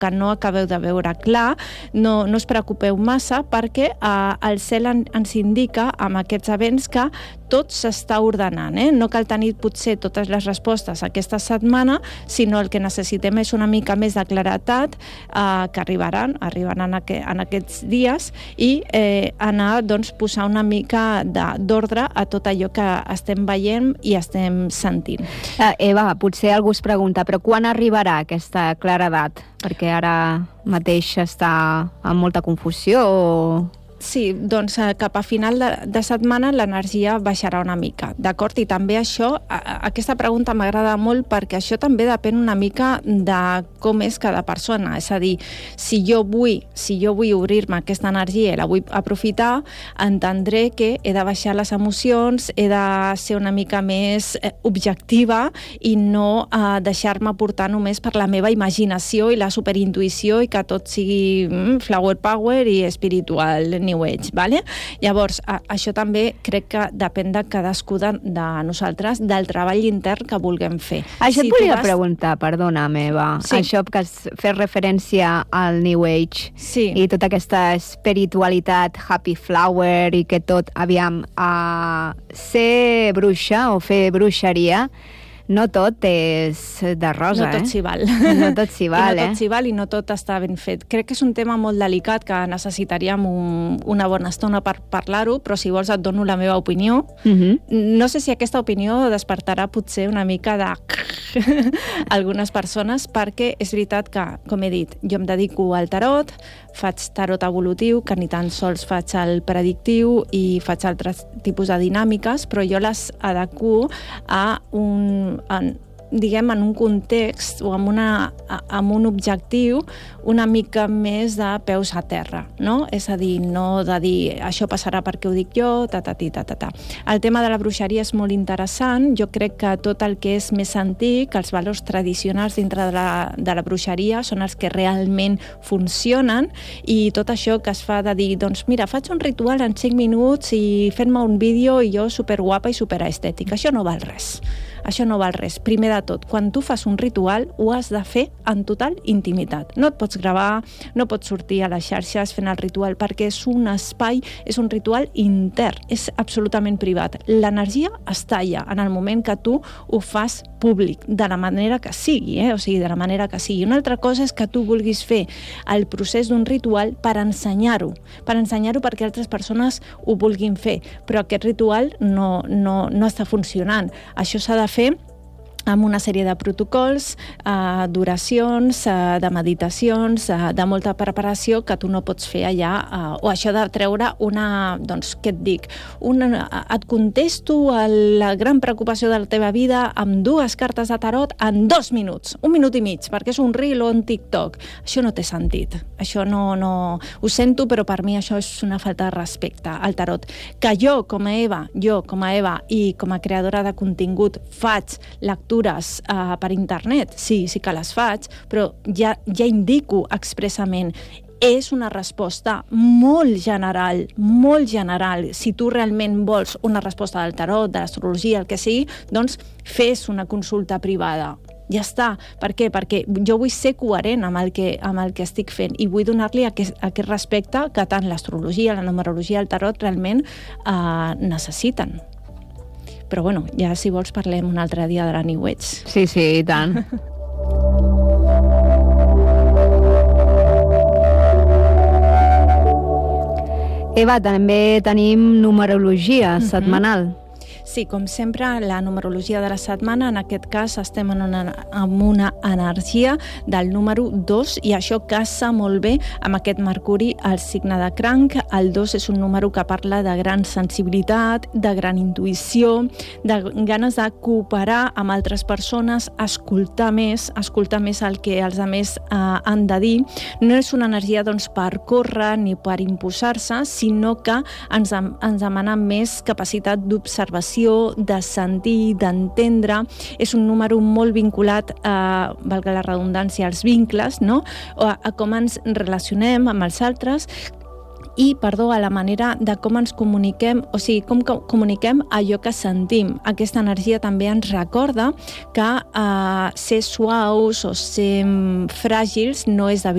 que no acabeu de veure clar, no us preocupeu massa, perquè el cel ens indica amb aquests events que tot s'està ordenant. No cal tenir potser totes les respostes aquesta setmana, sinó el que necessitem és una mica més de claretat, que arribaran en aquests dies, i anar, doncs, posar una mica d'ordre a tot allò que estem veient i estem sentint. Eva, potser algú es pregunta, però quan arribarà aquesta claredat? Perquè ara mateix està amb molta confusió o... Sí, doncs cap a final de setmana l'energia baixarà una mica, d'acord? I també aquesta pregunta m'agrada molt perquè això també depèn una mica de com és cada persona. És a dir, si jo vull obrir-me aquesta energia i la vull aprofitar, entendré que he de baixar les emocions, he de ser una mica més objectiva i no deixar-me portar només per la meva imaginació i la superintuïció i que tot sigui flower power i espiritual, New Age, vale? Llavors, això també crec que depèn de cadascú de nosaltres, del treball intern que vulguem fer. Això et volia preguntar, perdona'm, Eva, això que has fet referència al New Age i tota aquesta espiritualitat happy flower i que tot, aviam, ser bruixa o fer bruixeria, no tot és de rosa, No tot s'hi val. No tot s'hi val, I no tot s'hi val i no tot està ben fet. Crec que és un tema molt delicat que necessitaríem una bona estona per parlar-ho, però si vols et dono la meva opinió. No sé si aquesta opinió despertarà potser una mica de... algunes persones, perquè és veritat que, com he dit, jo em dedico al tarot, faig tarot evolutiu, que ni tan sols faig el predictiu i faig altres tipus de dinàmiques, però jo les adequo a en un context o amb un objectiu una mica més de peus a terra, no? És a dir, no de dir això passarà perquè ho dic jo, El tema de la bruixeria és molt interessant. Jo crec que tot el que és més antic, els valors tradicionals dintre de la bruixeria són els que realment funcionen, i tot això que es fa de dir, doncs mira, faig un ritual en 5 minuts i fent-me un vídeo i jo superguapa i superestètica. Això no val res. Això no val res. Primer de tot, quan tu fas un ritual, ho has de fer en total intimitat. No et pots gravar, no pots sortir a les xarxes fent el ritual, perquè és un espai, és un ritual intern, és absolutament privat. L'energia es talla en el moment que tu ho fas públic, de la manera que sigui, o sigui, de la manera que sigui. Una altra cosa és que tu vulguis fer el procés d'un ritual per ensenyar-ho perquè altres persones ho vulguin fer, però aquest ritual no està funcionant. Això s'ha de fer amb una sèrie de protocols, d'oracions, de meditacions, de molta preparació que tu no pots fer allà, o això de treure doncs, què et dic, et contesto a la gran preocupació de la teva vida amb 2 cartes de tarot en 2 minuts, 1 minut i mig, perquè és un reel o un TikTok. Això no té sentit. Això no... Ho sento, però per mi això és una falta de respecte al tarot. Que jo, com a Eva i com a creadora de contingut, faig lectures per internet, sí que les faig, però ja indico expressament. És una resposta molt general. Si tu realment vols una resposta del tarot, de l'astrologia, el que sigui, doncs fes una consulta privada. Ja està. Per què? Perquè jo vull ser coherent amb el que estic fent i vull donar-li aquest respecte que tant l'astrologia, la numerologia i el tarot realment necessiten. Però bueno, ja si vols parlem un altre dia de la New Age. Sí, i tant. Eva, també tenim numerologia setmanal. Sí, com sempre, la numerologia de la setmana, en aquest cas estem amb una energia del número 2 i això casa molt bé amb aquest Mercuri al signe de Cranc. El 2 és un número que parla de gran sensibilitat, de gran intuïció, de ganes de cooperar amb altres persones, escoltar més el que els altres han de dir. No és una energia doncs, per córrer ni per imposar-se, sinó que ens demana més capacitat d'observació, de sentir, d'entendre. És un número molt vinculat valga la redundància, als vincles, no? A com ens relacionem amb els altres, i, a la manera de com ens comuniquem, o sigui, com comuniquem allò que sentim. Aquesta energia també ens recorda que ser suaus o ser fràgils no és debilitat,